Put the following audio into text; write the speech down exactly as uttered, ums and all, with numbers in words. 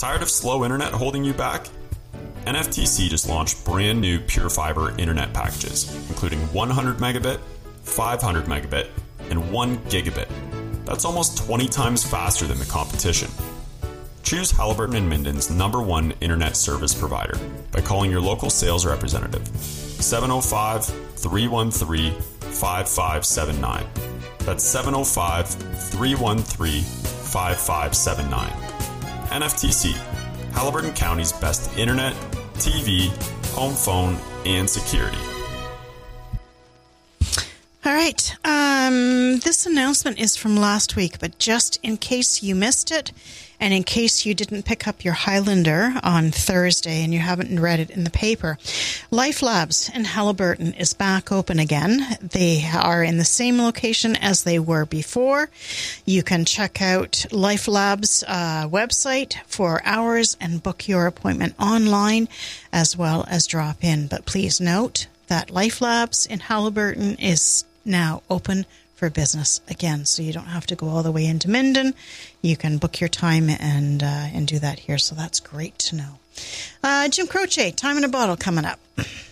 Tired of slow internet holding you back? N F T C just launched brand new Pure Fiber internet packages, including one hundred megabit, five hundred megabit, and one gigabit. That's almost twenty times faster than the competition. Choose Halliburton and Minden's number one internet service provider by calling your local sales representative, seven oh five, three one three, five five seven nine. That's seven oh five, three one three, five five seven nine. N F T C, Halliburton County's best internet, T V, home phone, and security. All right. Um, this announcement is from last week, but just in case you missed it, and in case you didn't pick up your Highlander on Thursday and you haven't read it in the paper, Life Labs in Halliburton is back open again. They are in the same location as they were before. You can check out Life Labs' uh, website for hours and book your appointment online as well as drop in. But please note that Life Labs in Halliburton is now open for business again, so you don't have to go all the way into Minden. You can book your time and uh, and do that here, so that's great to know. Uh, Jim Croce, Time in a Bottle coming up.